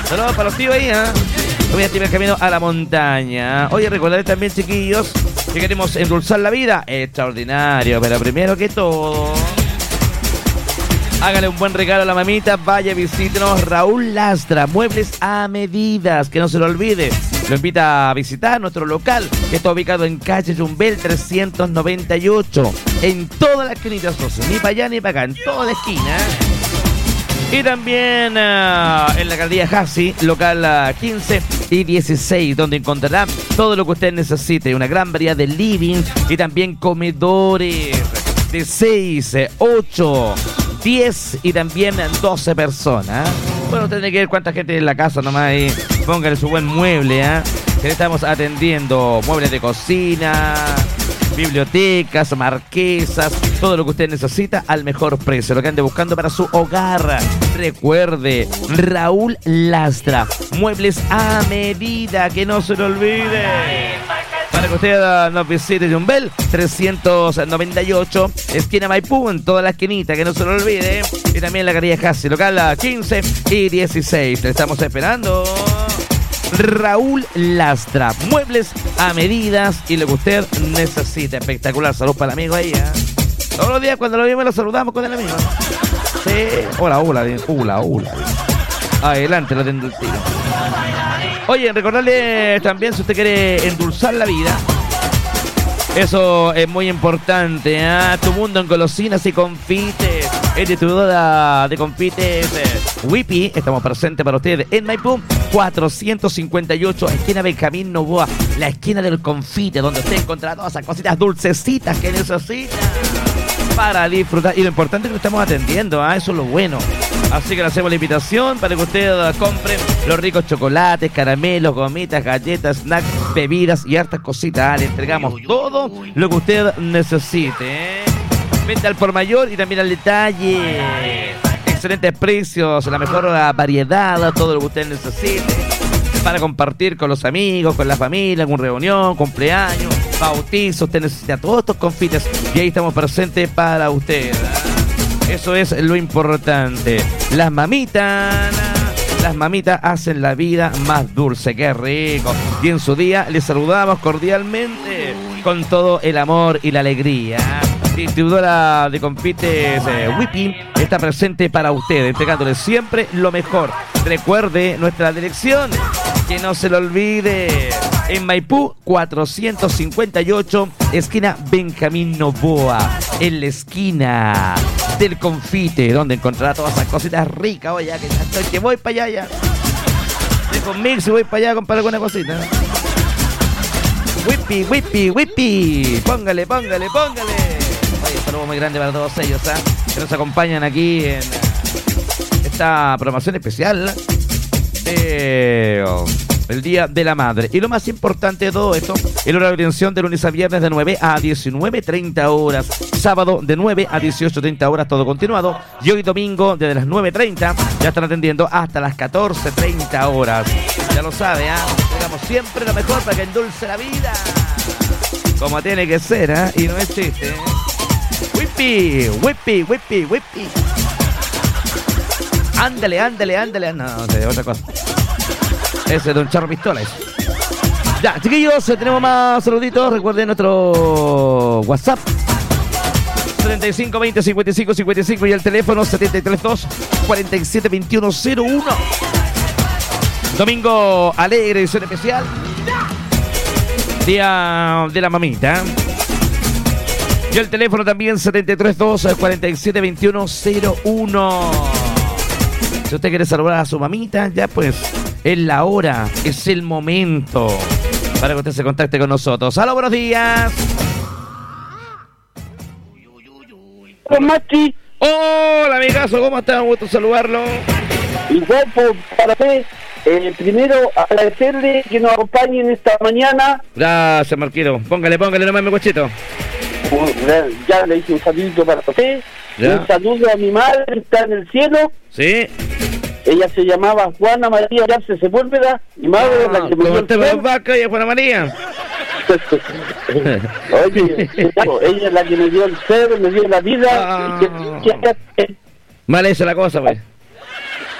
Saludos para los tíos ahí, ¿eh? Voy a tirar el camino a la montaña. Oye, recordaré también, chiquillos, que queremos endulzar la vida. Extraordinario, pero primero que todo, hágale un buen regalo a la mamita. Vaya, visítenos. Raúl Lastra, muebles a medidas, que no se lo olvide. Lo invita a visitar nuestro local, que está ubicado en calle Yumbel 398. En todas las esquinitas, ni para allá ni para acá, en toda la esquina. Y también en la galería Hassi, local 15 y 16, donde encontrará todo lo que usted necesite. Una gran variedad de living y también comedores de 6, 8, 10 y también 12 personas. Bueno, tiene que ver cuánta gente hay en la casa nomás y póngale su buen mueble, que le estamos atendiendo. Muebles de cocina, bibliotecas, marquesas, todo lo que usted necesita al mejor precio, lo que ande buscando para su hogar. Recuerde, Raúl Lastra, muebles a medida, que no se lo olvide. Para que usted nos visite Yumbel 398, esquina Maipú, en toda la esquinita, que no se lo olvide. Y también la galería Hassi, local 15 y 16. Te estamos esperando. Raúl Lastra, muebles a medidas y lo que usted necesita. Espectacular, salud para el amigo ahí, Todos los días cuando lo vemos lo saludamos con el amigo. Sí, hola. Adelante, lo tengo el tiro. Oye, recordarle también, si usted quiere endulzar la vida, eso es muy importante, Tu mundo en golosinas y confites. Es distribuidora de confites Whippy. Estamos presentes para ustedes en Maipú 458, esquina Benjamín Novoa, la esquina del confite, donde usted encontrará todas esas cositas dulcecitas que necesita para disfrutar. Y lo importante es que lo estamos atendiendo, eso es lo bueno. Así que le hacemos la invitación para que usted compre los ricos chocolates, caramelos, gomitas, galletas, snacks, bebidas y hartas cositas. Le entregamos todo lo que usted necesite, Venta al por mayor y también al detalle. Excelentes precios, la mejor variedad, todo lo que usted necesite para compartir con los amigos, con la familia, algún reunión, cumpleaños, bautizo. Usted necesita todos estos confites y ahí estamos presentes para usted. Eso es lo importante. Las mamitas hacen la vida más dulce. ¡Qué rico! Y en su día les saludamos cordialmente con todo el amor y la alegría. Distribuidora de confites Whippy está presente para usted, entregándole siempre lo mejor. Recuerde nuestra dirección, que no se lo olvide. En Maipú 458, esquina Benjamín Novoa, en la esquina del confite, donde encontrará todas esas cositas ricas. Oye, que ya estoy, que voy para allá ya. Dejo un mix y voy para allá a comprar alguna cosita. Whippy. Póngale. Oye, saludo muy grande para todos ellos, que nos acompañan aquí en esta programación especial el Día de la Madre. Y lo más importante de todo esto, el horario de atención de lunes a viernes de 9 a 19:30 horas, sábado de 9 a 18:30 horas, todo continuado, y hoy domingo desde las 9:30 ya están atendiendo hasta las 14:30 horas. Ya lo sabe, Hagamos siempre lo mejor para que endulce la vida, como tiene que ser, y no es chiste, Whippy. Ándale. No, de otra cosa. Ese es Don Charro Pistola, eso. Ya, chiquillos, tenemos más saluditos. Recuerden nuestro WhatsApp 7520-5555 y el teléfono 732-472101. Domingo alegre, edición especial, Día de la Mamita. Y el teléfono también 732-472101. Si usted quiere saludar a su mamita, ya pues es la hora, es el momento para que usted se contacte con nosotros. ¡Aló, buenos días! Hola, Mati. Hola, amigazo, ¿cómo está? Un gusto saludarlo. Igual, para usted, primero agradecerle que nos acompañen esta mañana. Gracias, Marquito. Póngale nomás mi cochito. Ya le hice un saludito para usted. Ya. Un saludo a mi madre que está en el cielo. Sí. Ella se llamaba Juana María Arce Sepúlveda. Mi madre es la que me dio el ¿Cómo vaca y a Juana María? Oye, ella es la que me dio el ser, me dio la vida. Mal hecha la cosa, pues.